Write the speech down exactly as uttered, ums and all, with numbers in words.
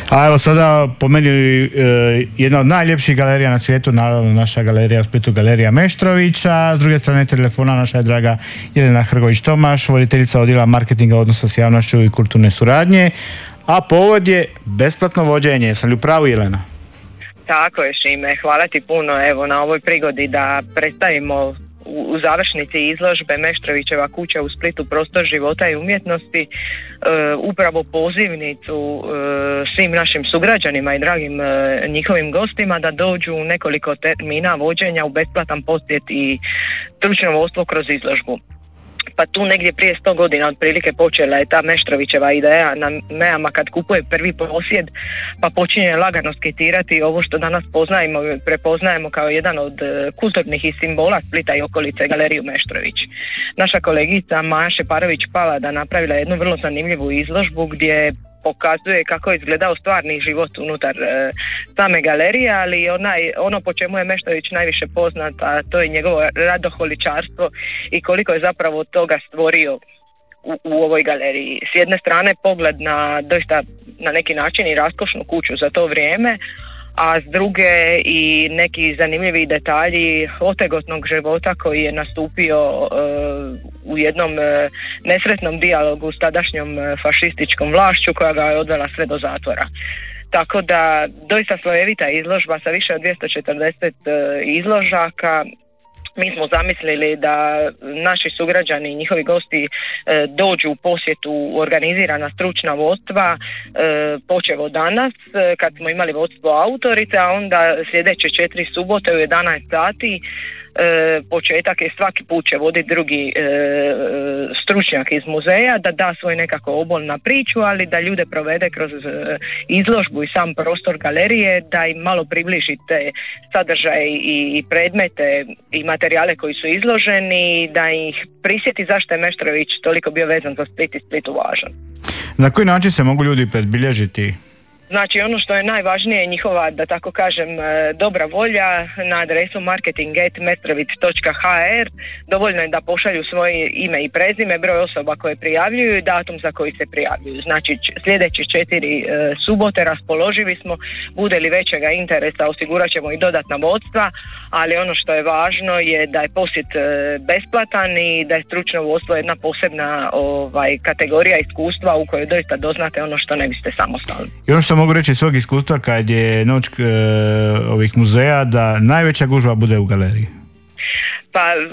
A evo sada po meni e, jedna od najljepših galerija na svijetu, naravno naša galerija u Splitu, Galerija Meštrovića. S druge strane telefona naša je draga Jelena Hrgović-Tomaš, voditeljica odjela marketinga, odnosa s javnošću i kulturne suradnje. A povod je besplatno vođenje. Jesam li u pravu, Jelena? Tako je, Šime. Hvala ti puno evo na ovoj prigodi da predstavimo u završnici izložbe Meštrovićeva kuća u Splitu, prostor života i umjetnosti, e, upravo pozivnicu e, svim našim sugrađanima i dragim e, njihovim gostima da dođu u nekoliko termina vođenja u besplatan posjet i stručno vodstvo kroz izložbu. Pa tu negdje prije sto godina otprilike počela je ta Meštrovićeva ideja na Meama kad kupuje prvi posjed, pa počinje lagano skitirati ovo što danas poznajemo, prepoznajemo kao jedan od kulturnih i simbola Splita i okolice, Galeriju Meštrović. Naša kolegica Maja Šeparović-Palada napravila jednu vrlo zanimljivu izložbu gdje pokazuje kako je izgledao stvarni život unutar e, same galerije, ali onaj, ono po čemu je Meštrović najviše poznat, a to je njegovo radoholičarstvo i koliko je zapravo toga stvorio u, u ovoj galeriji. S jedne strane pogled na doista na neki način i raskošnu kuću za to vrijeme, a s druge i neki zanimljivi detalji otegotnog života koji je nastupio uh, u jednom uh, nesretnom dijalogu s tadašnjom uh, fašističkom vlašću koja ga je odvela sve do zatvora. Tako da doista slojevita izložba sa više od dvjesto četrdeset uh, izložaka. Mi smo zamislili da naši sugrađani i njihovi gosti e, dođu u posjetu organizirana stručna vodstva, e, počevo od danas e, kad smo imali vodstvo autorice, a onda sljedeće četiri subote u jedanaest sati. E, početak je svaki put će voditi drugi e, stručnjak iz muzeja da da svoj nekako obol na priču, ali da ljude provede kroz e, izložbu i sam prostor galerije, da im malo približite sadržaje i predmete i materijale koji su izloženi, da ih prisjeti zašto je Meštrović toliko bio vezan za Split i Splitu važan. Na koji način se mogu ljudi predbilježiti? Znači ono što je najvažnije je njihova, da tako kažem, dobra volja na adresu marketing at mestrovit točka h r. Dovoljno je da pošalju svoje ime i prezime, broj osoba koje prijavljuju i datum za koji se prijavljuju. Znači sljedeće četiri e, subote raspoloživi smo, bude li većega interesa osigurat ćemo i dodatna vodstva, ali ono što je važno je da je posjet e, besplatan i da je stručno vodstvo jedna posebna ovaj, kategorija iskustva u kojoj doista doznate ono što ne biste samostalni. I ono što mogu reći iz svog iskustva kad je noć e, ovih muzeja, da najveća gužva bude u galeriji. Pa